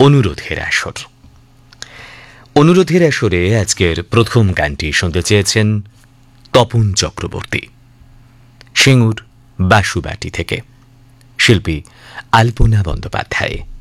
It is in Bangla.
অনুরোধের আসর। অনুরোধের আসরে আজকের প্রথম গানটি শুনতে চেয়েছেন তপন চক্রবর্তী, সিঙ্গুর বাসুবাটি থেকে। শিল্পী আলপনা বন্দ্যোপাধ্যায়।